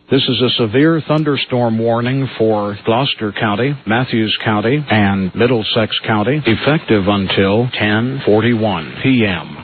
This is a severe thunderstorm warning for Gloucester County, Matthews County, and Middlesex County, effective until 10:41 p.m.